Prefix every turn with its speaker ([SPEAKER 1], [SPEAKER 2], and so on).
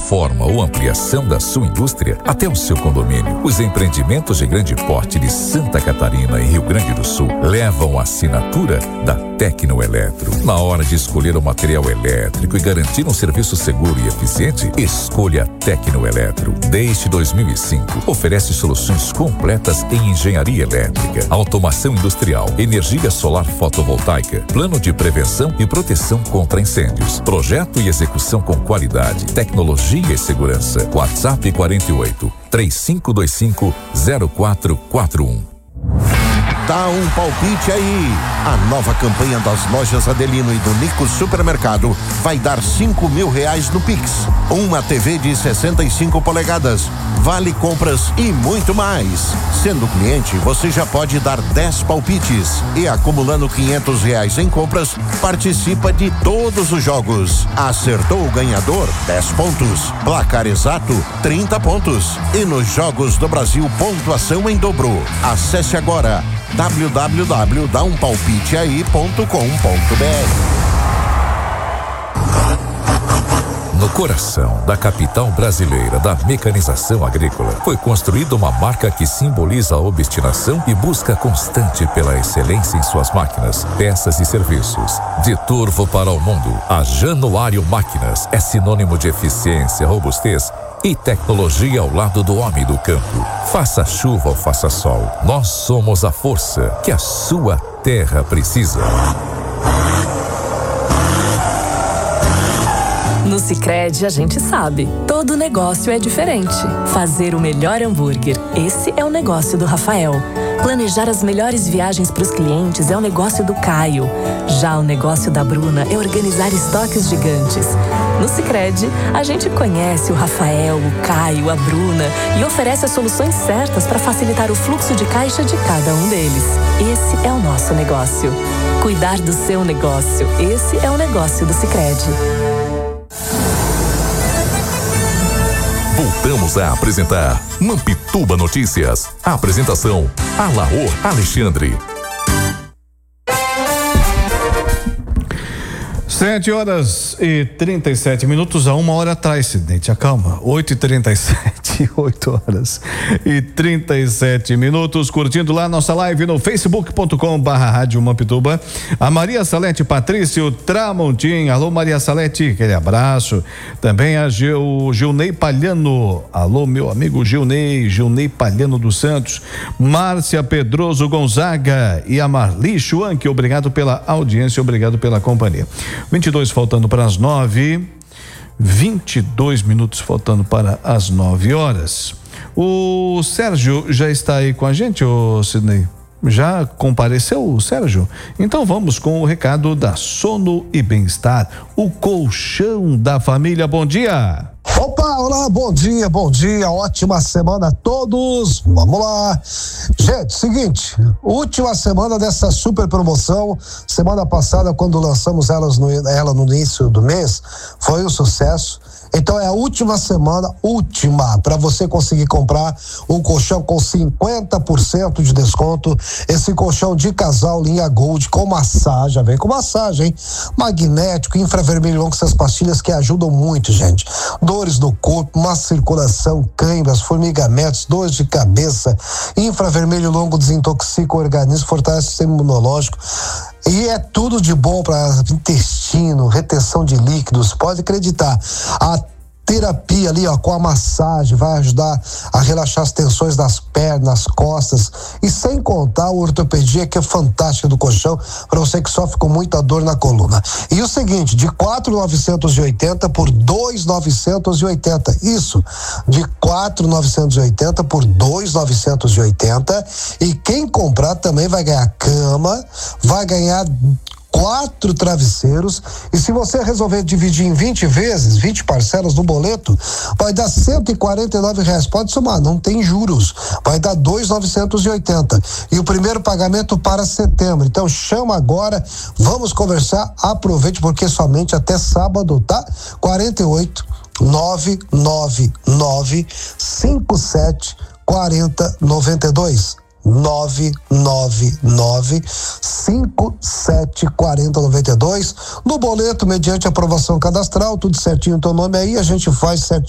[SPEAKER 1] reforma ou ampliação da sua indústria até o seu condomínio, os empreendimentos de grande porte de Santa Catarina e Rio Grande do Sul levam a assinatura da Tecnoeletro. Na hora de escolher o material elétrico e garantir um serviço seguro e eficiente, escolha a Tecnoeletro. Desde 2005, oferece soluções completas em engenharia elétrica, automação industrial, energia solar fotovoltaica, plano de prevenção e proteção contra incêndios, projeto e execução com qualidade, tecnologia e segurança. WhatsApp 48 3525 0441.
[SPEAKER 2] Dá um palpite aí. A nova campanha das lojas Adelino e do Nico Supermercado vai dar R$5.000 no Pix. Uma TV de 65 polegadas, vale compras e muito mais. Sendo cliente, você já pode dar 10 palpites e acumulando R$500 em compras, participa de todos os jogos. Acertou o ganhador, 10 pontos. Placar exato, 30 pontos. E nos Jogos do Brasil, pontuação em dobro. Acesse agora www.daumpalpiteai.com.br.
[SPEAKER 1] No coração da capital brasileira da mecanização agrícola, foi construída uma marca que simboliza a obstinação e busca constante pela excelência em suas máquinas, peças e serviços. De Turvo para o mundo, a Januário Máquinas é sinônimo de eficiência, robustez e tecnologia ao lado do homem do campo. Faça chuva ou faça sol, nós somos a força que a sua terra precisa.
[SPEAKER 3] No Sicredi a gente sabe, todo negócio é diferente. Fazer o melhor hambúrguer, esse é o negócio do Rafael. Planejar as melhores viagens para os clientes é o negócio do Caio. Já o negócio da Bruna é organizar estoques gigantes. No Sicredi, a gente conhece o Rafael, o Caio, a Bruna e oferece as soluções certas para facilitar o fluxo de caixa de cada um deles. Esse é o nosso negócio. Cuidar do seu negócio, esse é o negócio do Sicredi.
[SPEAKER 1] Voltamos a apresentar Mampituba Notícias. A apresentação, Alaor Alexandre.
[SPEAKER 4] 7h37, a 1 hora atrás, Sidney, te acalma. 8h37, 8h37, curtindo lá nossa live no facebook.com/Rádio Mampituba. A Maria Salete Patrício Tramontim, alô Maria Salete, aquele abraço. Também a Gilney Palhano, alô meu amigo Gilney Palhano dos Santos. Márcia Pedroso Gonzaga e a Marli Schwank, obrigado pela audiência, obrigado pela companhia. 22 faltando para as 9, 22 minutos faltando para as 9 horas. O Sérgio já está aí com a gente, ô Sidney? Já compareceu o Sérgio? Então vamos com o recado da Sono e Bem-Estar, o colchão da família. Bom dia!
[SPEAKER 5] Opa, olá, bom dia, ótima semana a todos, vamos lá. Gente, seguinte, última semana dessa super promoção, semana passada quando lançamos ela no início do mês, foi um sucesso. Então é a última semana, para você conseguir comprar um colchão com 50% de desconto, esse colchão de casal linha Gold com massagem, já vem com massagem, hein? Magnético, infravermelho longo, essas pastilhas que ajudam muito, gente. Dores no corpo, má circulação, câimbras, formigamentos, dores de cabeça, infravermelho longo desintoxica o organismo, fortalece o sistema imunológico. E é tudo de bom para intestino, retenção de líquidos, pode acreditar. A terapia ali, com a massagem vai ajudar a relaxar as tensões das pernas, costas, e sem contar a ortopedia que é fantástica do colchão para você que sofre com muita dor na coluna. E o seguinte, de 4.980 por 2.980, isso, de 4.980 por 2.980, e quem comprar também vai ganhar cama, vai ganhar 4 travesseiros, e se você resolver dividir em 20 vezes, 20 parcelas no boleto, vai dar R$149, pode somar, não tem juros, vai dar 2.980, e o primeiro pagamento para setembro. Então chama agora, vamos conversar, aproveite, porque somente até sábado, tá? 48 999 57 40 92 999 57 40 92. No boleto, mediante aprovação cadastral, tudo certinho, teu nome aí, a gente faz certinho.